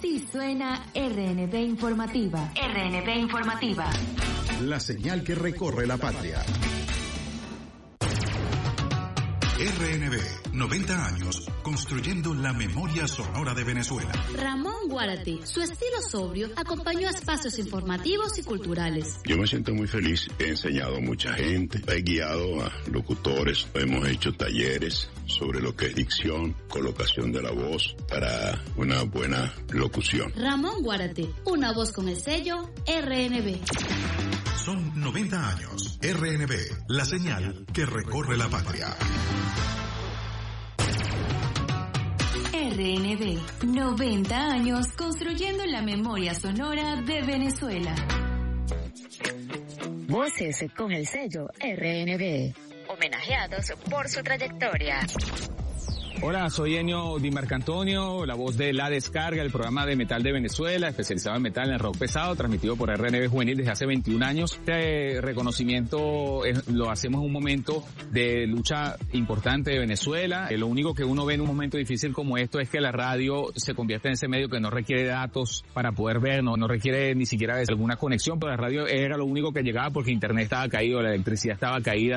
Así suena RNB Informativa. RNB Informativa. La señal que recorre la patria. RNB, 90 años, construyendo la memoria sonora de Venezuela. Ramón Guarate, su estilo sobrio, acompañó a espacios informativos y culturales. Yo me siento muy feliz, he enseñado a mucha gente, he guiado a locutores, hemos hecho talleres sobre lo que es dicción, colocación de la voz para una buena locución. Ramón Guarate, una voz con el sello RNB. Son 90 años. RNB, la señal que recorre la patria. RNB, 90 años construyendo la memoria sonora de Venezuela. Voces con el sello RNB, homenajeados por su trayectoria. Hola, soy Enio Di Marcantonio, la voz de La Descarga, el programa de metal de Venezuela, especializado en metal, en rock pesado, transmitido por RNB Juvenil desde hace 21 años. Este reconocimiento lo hacemos en un momento de lucha importante de Venezuela. Lo único que uno ve en un momento difícil como esto es que la radio se convierte en ese medio que no requiere datos para poder ver, no requiere ni siquiera alguna conexión, pero la radio era lo único que llegaba porque internet estaba caído, la electricidad estaba caída.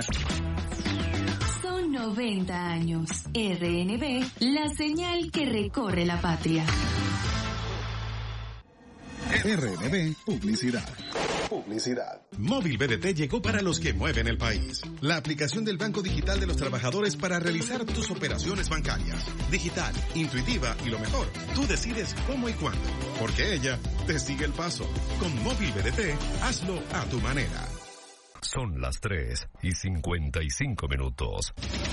90 años. RNB, la señal que recorre la patria. RNB Publicidad. Móvil BDT llegó para los que mueven el país. La aplicación del Banco Digital de los Trabajadores para realizar tus operaciones bancarias. Digital, intuitiva y lo mejor, tú decides cómo y cuándo, porque ella te sigue el paso. Con Móvil BDT, hazlo a tu manera. Son las 3:55.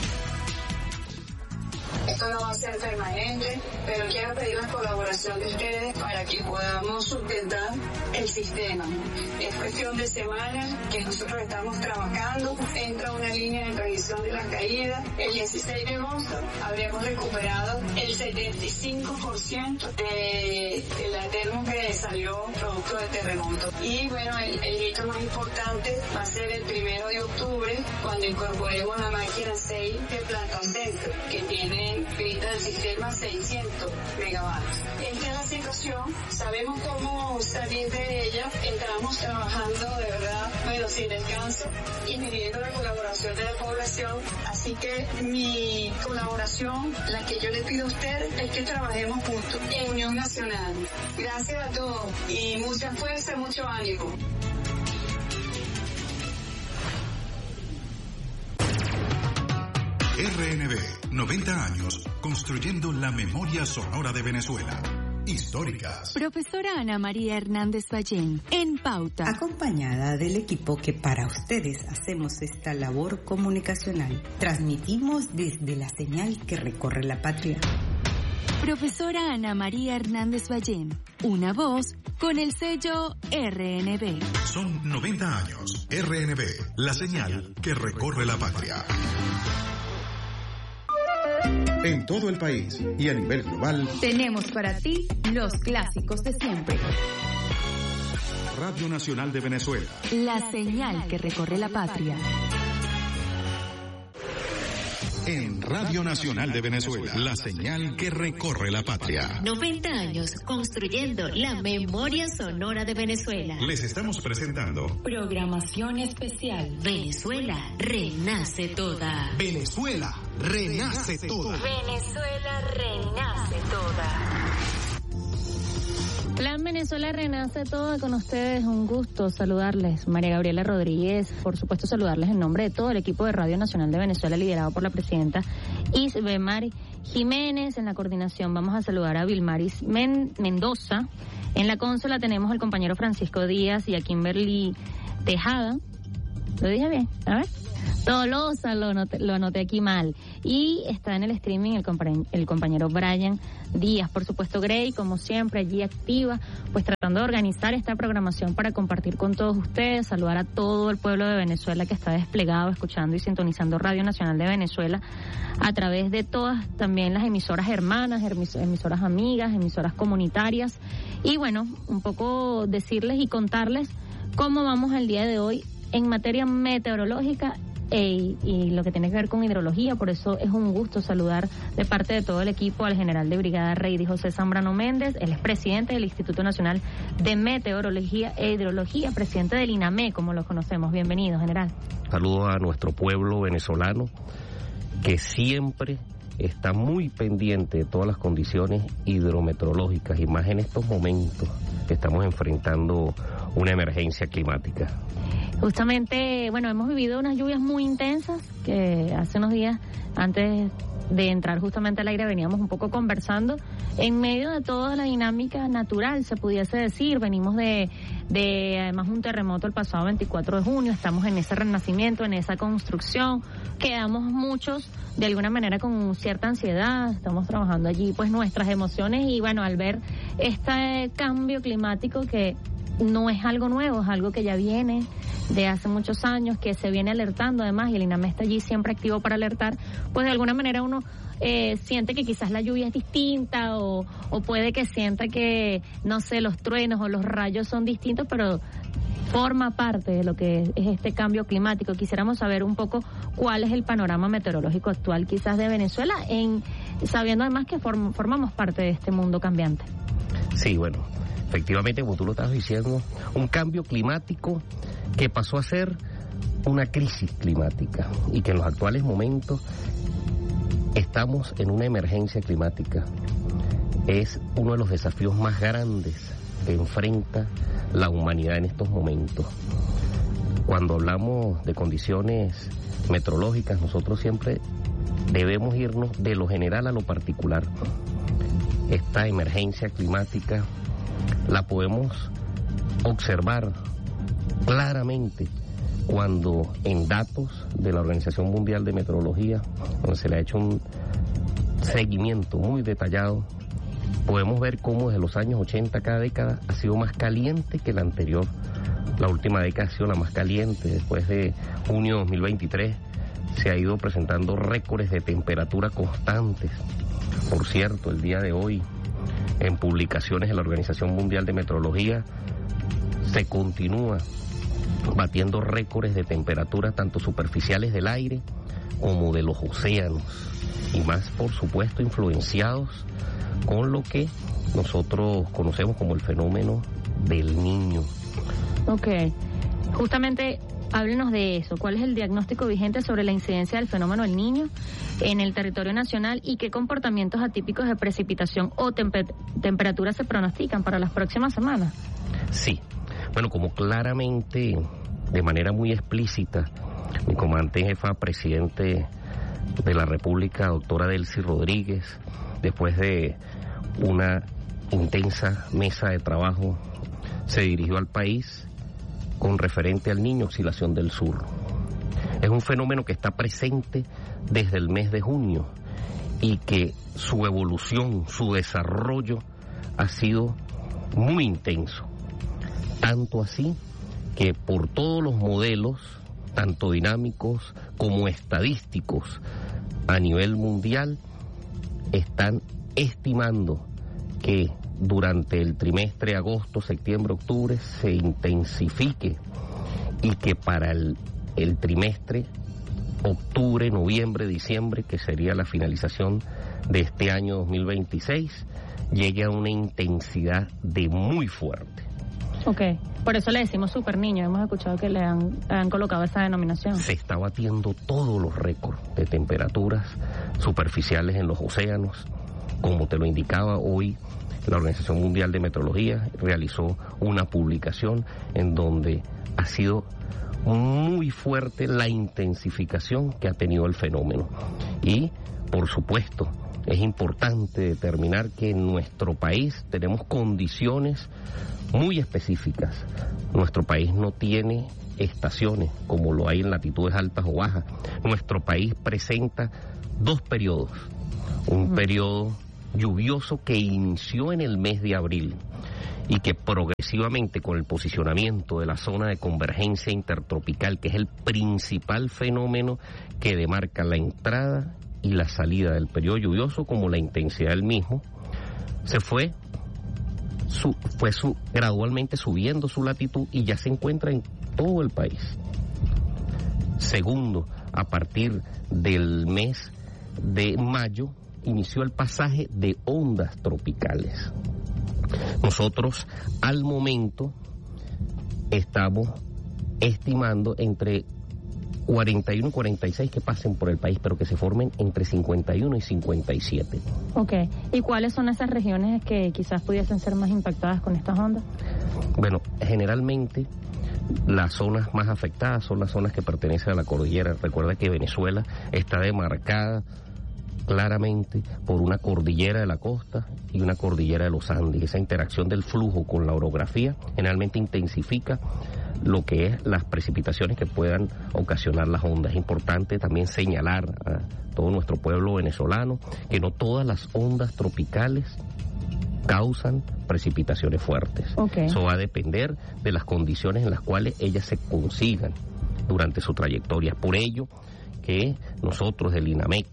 Esto no va a ser permanente, pero quiero pedir la colaboración de ustedes para que podamos sustentar el sistema. Es cuestión de semanas que nosotros estamos trabajando. Entra una línea de revisión de la caída. El 16 de agosto habremos recuperado el 75% de la termo que salió producto del terremoto. Y bueno, el hito más importante va a ser el 1 de octubre, cuando incorporemos la máquina 6 de Planta Centro, que tiene grita del sistema 600 megavatios. Esta es la situación, sabemos cómo salir de ella, estamos trabajando de verdad, bueno, sin descanso y pidiendo la colaboración de la población, así que mi colaboración, la que yo le pido a usted, es que trabajemos juntos en Unión Nacional. Gracias a todos y mucha fuerza, mucho ánimo. RNB, 90 años, construyendo la memoria sonora de Venezuela. Históricas. Profesora Ana María Hernández Ballén, en Pauta. Acompañada del equipo que para ustedes hacemos esta labor comunicacional. Transmitimos desde la señal que recorre la patria. Profesora Ana María Hernández Ballén, una voz con el sello RNB. Son 90 años. RNB, la señal que recorre la patria. En todo el país y a nivel global, tenemos para ti los clásicos de siempre. Radio Nacional de Venezuela. La señal que recorre la patria. En Radio Nacional de Venezuela, la señal que recorre la patria. 90 años construyendo la memoria sonora de Venezuela. Les estamos presentando programación especial. Venezuela renace toda. Venezuela renace toda. Venezuela renace toda. Plan Venezuela renace toda con ustedes, un gusto saludarles, María Gabriela Rodríguez, por supuesto saludarles en nombre de todo el equipo de Radio Nacional de Venezuela liderado por la presidenta Isbemar Jiménez. En la coordinación vamos a saludar a Vilmaris Mendoza, en la consola tenemos al compañero Francisco Díaz y a Kimberly Tejada. ¿Lo dije bien? A ver. Tolosa, lo anoté aquí mal. Y está en el streaming el compañero Brian Díaz. Por supuesto, Grey, como siempre, allí activa, pues tratando de organizar esta programación para compartir con todos ustedes, saludar a todo el pueblo de Venezuela que está desplegado, escuchando y sintonizando Radio Nacional de Venezuela a través de todas también las emisoras hermanas, emisoras amigas, emisoras comunitarias. Y bueno, un poco decirles y contarles cómo vamos el día de hoy en materia meteorológica y lo que tiene que ver con hidrología. Por eso es un gusto saludar de parte de todo el equipo al general de brigada Reidy José Zambrano Méndez. Él es presidente del Instituto Nacional de Meteorología e Hidrología, presidente del INAME, como lo conocemos. Bienvenido, general. Saludo a nuestro pueblo venezolano, que siempre está muy pendiente de todas las condiciones hidrometeorológicas, y más en estos momentos que estamos enfrentando una emergencia climática. Justamente, bueno, hemos vivido unas lluvias muy intensas que hace unos días, antes de entrar justamente al aire, veníamos un poco conversando en medio de toda la dinámica natural, se pudiese decir. Venimos de además un terremoto el pasado 24 de junio, estamos en ese renacimiento, en esa construcción, quedamos muchos de alguna manera con cierta ansiedad, estamos trabajando allí pues nuestras emociones, y bueno, al ver este cambio climático, que no es algo nuevo, es algo que ya viene de hace muchos años, que se viene alertando además, y el INAME está allí siempre activo para alertar, pues de alguna manera uno siente que quizás la lluvia es distinta, o puede que sienta que, no sé, los truenos o los rayos son distintos, pero forma parte de lo que es este cambio climático. Quisiéramos saber un poco cuál es el panorama meteorológico actual quizás de Venezuela, sabiendo además que formamos parte de este mundo cambiante. Sí, bueno, efectivamente, como tú lo estás diciendo, un cambio climático que pasó a ser una crisis climática, y que en los actuales momentos estamos en una emergencia climática. Es uno de los desafíos más grandes que enfrenta la humanidad en estos momentos. Cuando hablamos de condiciones meteorológicas, nosotros siempre debemos irnos de lo general a lo particular. Esta emergencia climática la podemos observar claramente cuando en datos de la Organización Mundial de Meteorología, donde se le ha hecho un seguimiento muy detallado, podemos ver cómo desde los años 80 cada década ha sido más caliente que la anterior. La última década ha sido la más caliente. Después de junio de 2023 se ha ido presentando récords de temperatura constantes. Por cierto, el día de hoy, en publicaciones de la Organización Mundial de Meteorología, se continúa batiendo récords de temperatura tanto superficiales del aire como de los océanos, y más, por supuesto, influenciados con lo que nosotros conocemos como el fenómeno del Niño. Ok, justamente háblenos de eso. ¿Cuál es el diagnóstico vigente sobre la incidencia del fenómeno del Niño en el territorio nacional, y qué comportamientos atípicos de precipitación o temperatura se pronostican para las próximas semanas? Sí, bueno, como claramente, de manera muy explícita, mi comandante en jefa, presidente de la República, doctora Delcy Rodríguez, después de una intensa mesa de trabajo, se dirigió al país con referente al Niño Oscilación del Sur. Es un fenómeno que está presente desde el mes de junio, y que su evolución, su desarrollo ha sido muy intenso. Tanto así que por todos los modelos, tanto dinámicos como estadísticos a nivel mundial, están estimando que durante el trimestre agosto, septiembre, octubre se intensifique, y que para el trimestre octubre, noviembre, diciembre, que sería la finalización de este año 2026, llegue a una intensidad de muy fuerte. Ok, por eso le decimos Super Niño, hemos escuchado que le han colocado esa denominación. Se está batiendo todos los récords de temperaturas superficiales en los océanos. Como te lo indicaba hoy, la Organización Mundial de Meteorología realizó una publicación en donde ha sido muy fuerte la intensificación que ha tenido el fenómeno. Y, por supuesto, es importante determinar que en nuestro país tenemos condiciones muy específicas. Nuestro país no tiene estaciones como lo hay en latitudes altas o bajas. Nuestro país presenta dos periodos. Un periodo lluvioso que inició en el mes de abril y que progresivamente, con el posicionamiento de la zona de convergencia intertropical, que es el principal fenómeno que demarca la entrada y la salida del periodo lluvioso como la intensidad del mismo, se fue gradualmente subiendo su latitud y ya se encuentra en todo el país. Segundo, a partir del mes de mayo, inició el pasaje de ondas tropicales. Nosotros al momento estamos estimando entre 41 y 46 que pasen por el país, pero que se formen entre 51 y 57. Ok. ¿Y cuáles son esas regiones que quizás pudiesen ser más impactadas con estas ondas? Bueno, generalmente las zonas más afectadas son las zonas que pertenecen a la cordillera. Recuerda que Venezuela está demarcada claramente por una cordillera de la costa y una cordillera de los Andes. Esa interacción del flujo con la orografía generalmente intensifica lo que es las precipitaciones que puedan ocasionar las ondas. Es importante también señalar a todo nuestro pueblo venezolano que no todas las ondas tropicales causan precipitaciones fuertes. Okay. Eso va a depender de las condiciones en las cuales ellas se consigan durante su trayectoria. Por ello que nosotros del INAMEC,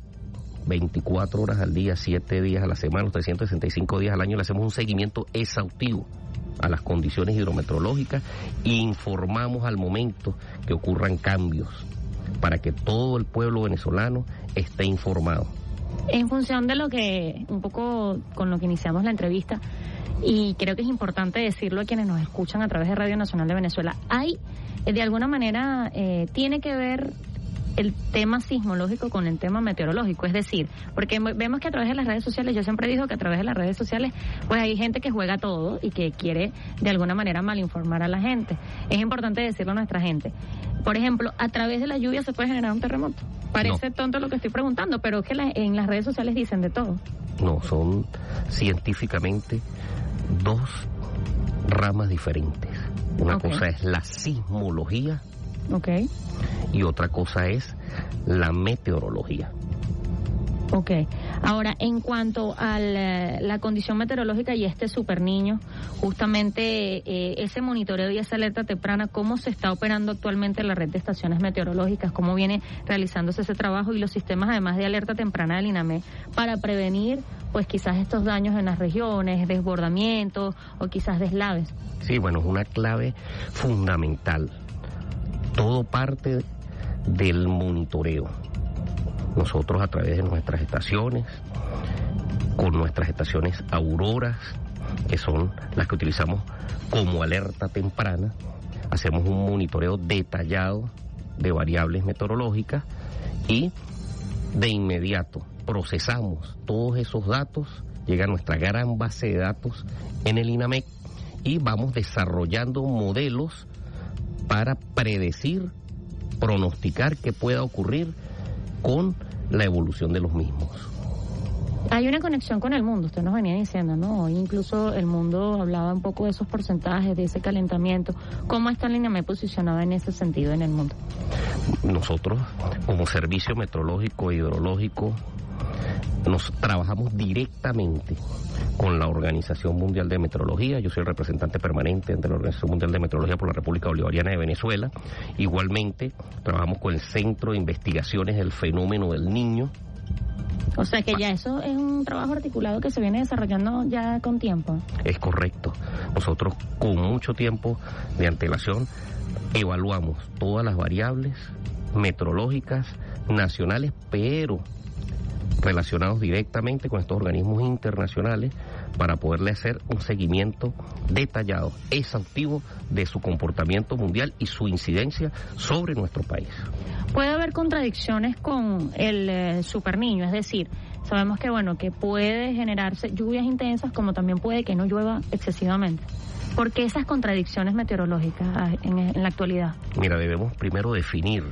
24 horas al día, 7 días a la semana, los 365 días al año, le hacemos un seguimiento exhaustivo a las condiciones hidrometeorológicas e informamos al momento que ocurran cambios para que todo el pueblo venezolano esté informado. En función de lo que, un poco con lo que iniciamos la entrevista, y creo que es importante decirlo a quienes nos escuchan a través de Radio Nacional de Venezuela, hay, de alguna manera, tiene que ver el tema sismológico con el tema meteorológico, es decir, porque vemos que a través de las redes sociales, yo siempre digo que a través de las redes sociales, pues hay gente que juega todo y que quiere de alguna manera malinformar a la gente. Es importante decirlo a nuestra gente. Por ejemplo, a través de la lluvia se puede generar un terremoto. Parece tonto lo que estoy preguntando, pero es que en las redes sociales dicen de todo. No, son científicamente dos ramas diferentes. Una cosa es la sismología. Okay. Y otra cosa es la meteorología. Ok. Ahora, en cuanto a la condición meteorológica y este super niño, justamente ese monitoreo y esa alerta temprana, ¿cómo se está operando actualmente la red de estaciones meteorológicas? ¿Cómo viene realizándose ese trabajo y los sistemas, además de alerta temprana del INAME, para prevenir, pues quizás estos daños en las regiones, desbordamientos o quizás deslaves? Sí, bueno, es una clave fundamental. Todo parte del monitoreo. Nosotros a través de nuestras estaciones, con nuestras estaciones auroras, que son las que utilizamos como alerta temprana, hacemos un monitoreo detallado de variables meteorológicas y de inmediato procesamos todos esos datos, llega a nuestra gran base de datos en el INAMEC y vamos desarrollando modelos para predecir, pronosticar qué pueda ocurrir con la evolución de los mismos. Hay una conexión con el mundo, usted nos venía diciendo, ¿no? Hoy incluso el mundo hablaba un poco de esos porcentajes, de ese calentamiento. ¿Cómo está el INAME posicionado en ese sentido en el mundo? Nosotros, como Servicio Meteorológico e Hidrológico, nos trabajamos directamente con la Organización Mundial de Meteorología. Yo soy el representante permanente de la Organización Mundial de Meteorología por la República Bolivariana de Venezuela. Igualmente, trabajamos con el Centro de Investigaciones del Fenómeno del Niño. O sea que ya eso es un trabajo articulado que se viene desarrollando ya con tiempo. Es correcto. Nosotros con mucho tiempo de antelación evaluamos todas las variables meteorológicas nacionales, pero relacionados directamente con estos organismos internacionales para poderle hacer un seguimiento detallado, exhaustivo de su comportamiento mundial y su incidencia sobre nuestro país. ¿Puede haber contradicciones con el super niño? Es decir, sabemos que que puede generarse lluvias intensas, como también puede que no llueva excesivamente. ¿Por qué esas contradicciones meteorológicas en la actualidad? Mira, debemos primero definir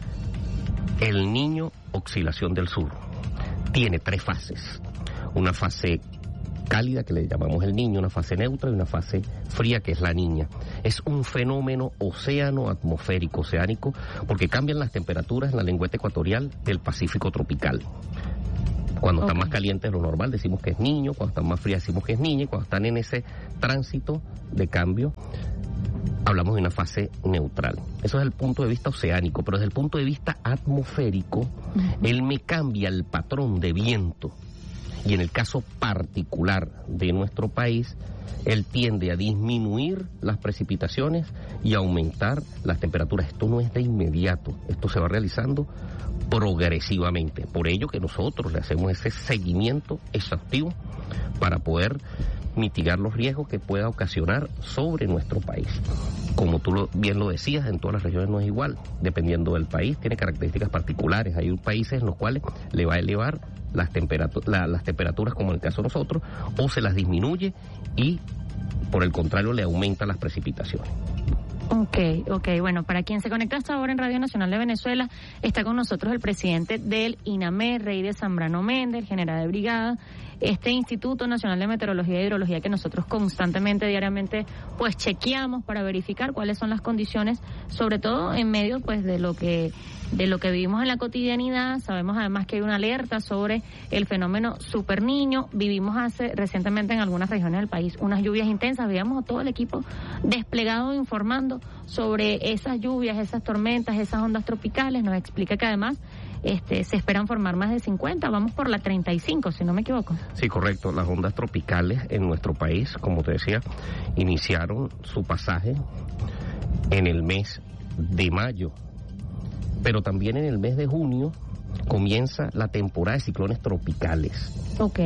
el Niño Oscilación del Sur. Tiene 3 fases. Una fase cálida, que le llamamos el Niño, una fase neutra y una fase fría, que es la Niña. Es un fenómeno océano-atmosférico, oceánico, porque cambian las temperaturas en la lengüeta ecuatorial del Pacífico tropical. Cuando están más calientes de lo normal decimos que es Niño, cuando están más frías decimos que es Niña, y cuando están en ese tránsito de cambio hablamos de una fase neutral. Eso es el punto de vista oceánico, pero desde el punto de vista atmosférico, él me cambia el patrón de viento y en el caso particular de nuestro país, él tiende a disminuir las precipitaciones y aumentar las temperaturas. Esto no es de inmediato, esto se va realizando progresivamente. Por ello que nosotros le hacemos ese seguimiento exhaustivo para poder mitigar los riesgos que pueda ocasionar sobre nuestro país. Como tú bien lo decías, en todas las regiones no es igual, dependiendo del país, tiene características particulares. Hay países en los cuales le va a elevar las temperaturas, como en el caso de nosotros, o se las disminuye y, por el contrario, le aumenta las precipitaciones. Ok, bueno, para quien se conecta hasta ahora en Radio Nacional de Venezuela, está con nosotros el presidente del INAME, Rey de Zambrano Méndez, el general de brigada, este Instituto Nacional de Meteorología e Hidrología que nosotros constantemente, diariamente, pues chequeamos para verificar cuáles son las condiciones, sobre todo en medio pues de lo que vivimos en la cotidianidad. Sabemos además que hay una alerta sobre el fenómeno Super Niño. Vivimos recientemente en algunas regiones del país unas lluvias intensas. Veíamos a todo el equipo desplegado informando sobre esas lluvias, esas tormentas, esas ondas tropicales. Nos explica que además se esperan formar más de 50, vamos por la 35, si no me equivoco. Sí, correcto. Las ondas tropicales en nuestro país, como te decía, iniciaron su pasaje en el mes de mayo, pero también en el mes de junio comienza la temporada de ciclones tropicales. Ok.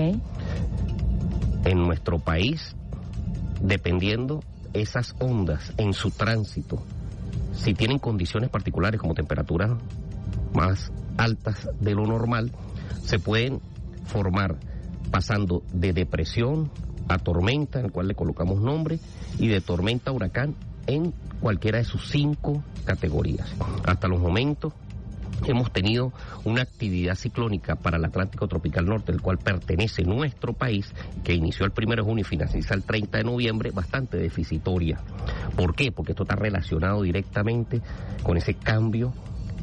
En nuestro país, dependiendo esas ondas en su tránsito, si tienen condiciones particulares como temperaturas más altas de lo normal, se pueden formar pasando de depresión a tormenta, en el cual le colocamos nombre, y de tormenta a huracán en cualquiera de sus 5 categorías. Hasta los momentos hemos tenido una actividad ciclónica para el Atlántico Tropical Norte, el cual pertenece nuestro país, que inició el 1 de junio y finaliza el 30 de noviembre, bastante deficitoria. ¿Por qué? Porque esto está relacionado directamente con ese cambio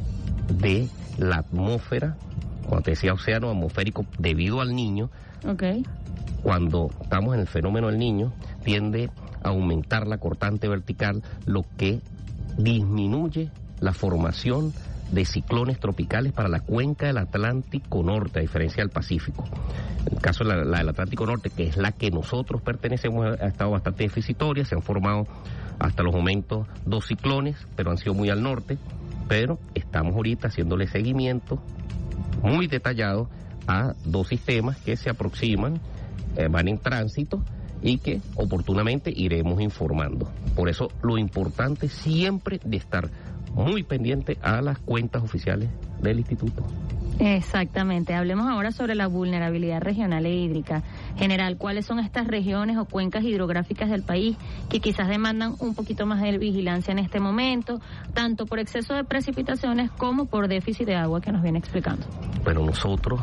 de la atmósfera, cuando te decía océano atmosférico, debido al Niño. Okay. Cuando estamos en el fenómeno del Niño, tiende a aumentar la cortante vertical, lo que disminuye la formación de ciclones tropicales para la cuenca del Atlántico Norte, a diferencia del Pacífico. En el caso de la del Atlántico Norte, que es la que nosotros pertenecemos, ha estado bastante deficitoria. Se han formado hasta los momentos 2 ciclones, pero han sido muy al norte. Pero estamos ahorita haciéndole seguimiento muy detallado a 2 sistemas que se aproximan, van en tránsito y que oportunamente iremos informando. Por eso lo importante siempre de estar muy pendiente a las cuentas oficiales del instituto. Exactamente. Hablemos ahora sobre la vulnerabilidad regional e hídrica. General, ¿cuáles son estas regiones o cuencas hidrográficas del país que quizás demandan un poquito más de vigilancia en este momento, tanto por exceso de precipitaciones como por déficit de agua que nos viene explicando? Bueno, nosotros,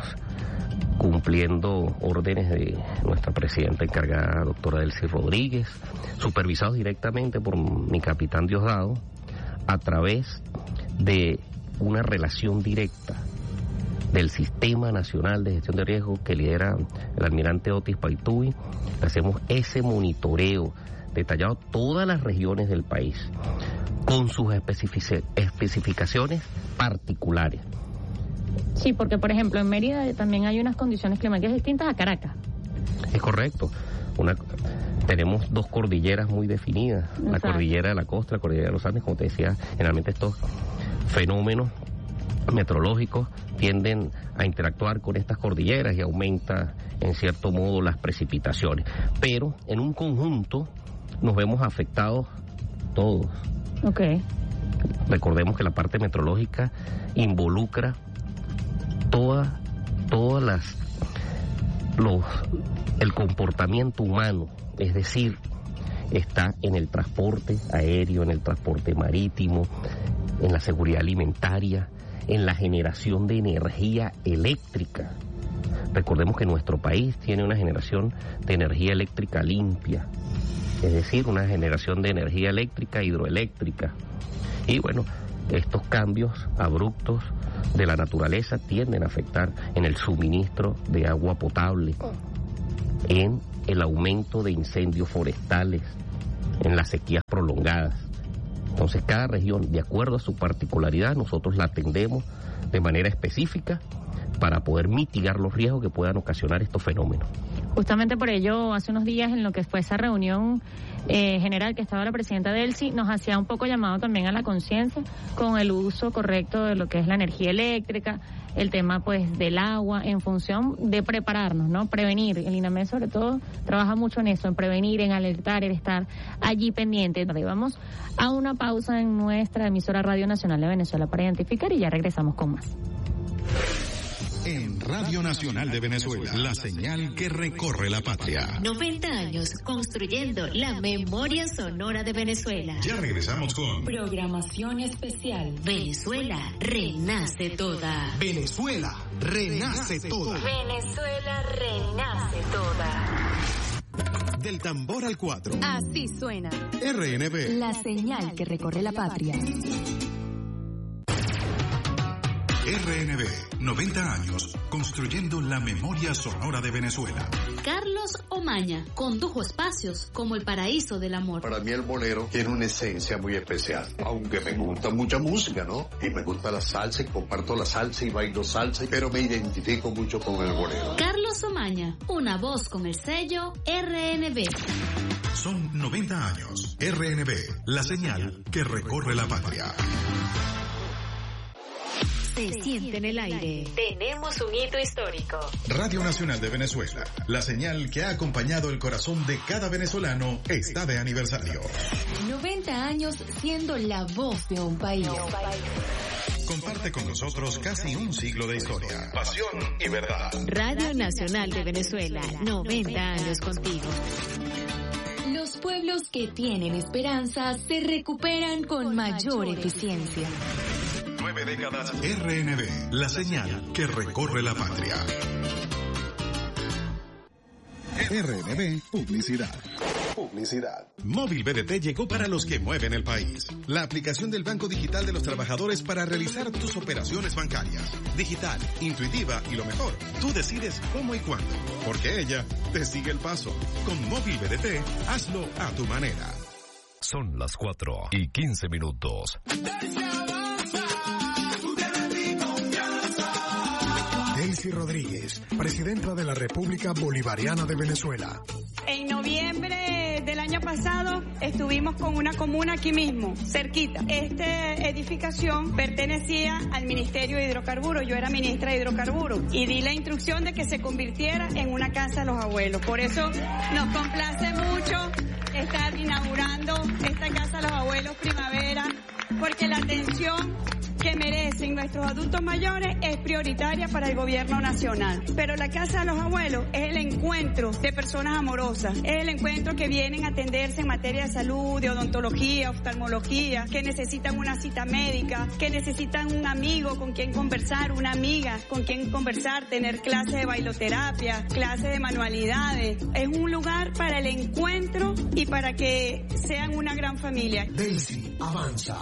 cumpliendo órdenes de nuestra presidenta encargada, doctora Delcy Rodríguez, supervisados directamente por mi capitán Diosdado, a través de una relación directa del Sistema Nacional de Gestión de Riesgos que lidera el almirante Otis Paituy, hacemos ese monitoreo detallado todas las regiones del país con sus especificaciones particulares. Sí, porque por ejemplo en Mérida también hay unas condiciones climáticas distintas a Caracas. Es correcto. Tenemos 2 cordilleras muy definidas. Exacto. La cordillera de la costa, la cordillera de los Andes. Como te decía, generalmente estos fenómenos meteorológicos tienden a interactuar con estas cordilleras y aumenta en cierto modo las precipitaciones, pero en un conjunto nos vemos afectados todos. Okay. Recordemos que la parte meteorológica involucra el comportamiento humano, es decir, está en el transporte aéreo, en el transporte marítimo, en la seguridad alimentaria, en la generación de energía eléctrica. Recordemos que nuestro país tiene una generación de energía eléctrica limpia, es decir, una generación de energía eléctrica hidroeléctrica. Y bueno, estos cambios abruptos de la naturaleza tienden a afectar en el suministro de agua potable, en el aumento de incendios forestales, en las sequías prolongadas. Entonces, cada región, de acuerdo a su particularidad, nosotros la atendemos de manera específica, para poder mitigar los riesgos que puedan ocasionar estos fenómenos. Justamente por ello, hace unos días en lo que fue esa reunión general que estaba la presidenta Delcy, nos hacía un poco llamado también a la conciencia con el uso correcto de lo que es la energía eléctrica, el tema pues del agua, en función de prepararnos, ¿no? Prevenir. El INAMED sobre todo trabaja mucho en eso, en prevenir, en alertar, en estar allí pendiente. Vamos a una pausa en nuestra emisora Radio Nacional de Venezuela para identificar y ya regresamos con más. En Radio Nacional de Venezuela, la señal que recorre la patria. 90 años construyendo la memoria sonora de Venezuela. Ya regresamos con programación especial. Venezuela renace toda. Venezuela renace toda. Venezuela renace toda. Del tambor al 4. Así suena. RNB. La señal que recorre la patria. RNB, 90 años, construyendo la memoria sonora de Venezuela. Carlos Omaña condujo espacios como El Paraíso del Amor. Para mí el bolero tiene una esencia muy especial, aunque me gusta mucha música, ¿no? Y me gusta la salsa y comparto la salsa y bailo salsa, pero me identifico mucho con el bolero. Carlos Omaña, una voz con el sello RNB. Son 90 años. RNB, la señal que recorre la patria. Se siente en el aire. Tenemos un hito histórico. Radio Nacional de Venezuela, la señal que ha acompañado el corazón de cada venezolano, está de aniversario. 90 años siendo la voz de un país. Comparte con nosotros casi un siglo de historia, pasión y verdad. Radio Nacional de Venezuela, 90 años contigo. Los pueblos que tienen esperanza se recuperan con mayor eficiencia. 9 décadas. RNB, la señal que recorre la patria. RNB Publicidad. Móvil BDT llegó para los que mueven el país. La aplicación del Banco Digital de los Trabajadores para realizar tus operaciones bancarias. Digital, intuitiva y lo mejor, tú decides cómo y cuándo, porque ella te sigue el paso. Con Móvil BDT, hazlo a tu manera. Son las 4:15. Delcy Rodríguez, presidenta de la República Bolivariana de Venezuela. En noviembre del año pasado estuvimos con una comuna aquí mismo, cerquita. Esta edificación pertenecía al Ministerio de Hidrocarburos, yo era ministra de Hidrocarburos, y di la instrucción de que se convirtiera en una casa de los abuelos. Por eso nos complace mucho estar inaugurando esta casa de los abuelos Primavera, porque la atención que merecen nuestros adultos mayores es prioritaria para el gobierno nacional. Pero la Casa de los Abuelos es el encuentro de personas amorosas, es el encuentro que vienen a atenderse en materia de salud, de odontología, oftalmología, que necesitan una cita médica, que necesitan un amigo con quien conversar, una amiga con quien conversar, tener clases de bailoterapia, clases de manualidades. Es un lugar para el encuentro y para que sean una gran familia. Delcy avanza.